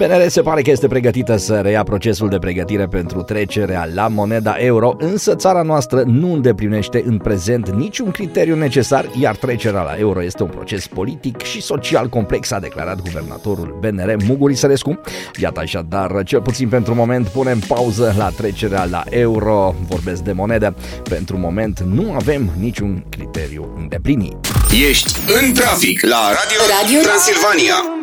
BNR se pare că este pregătită să reia procesul de pregătire pentru trecerea la moneda euro, însă țara noastră nu îndeplinește în prezent niciun criteriu necesar, iar trecerea la euro este un proces politic și social complex, a declarat guvernatorul BNR, Mugur Isărescu. Iată așadar, cel puțin pentru moment, punem pauză la trecerea la euro, vorbesc de monedă. Pentru moment nu avem niciun criteriu îndeplinit. Ești în trafic la Radio Transilvania.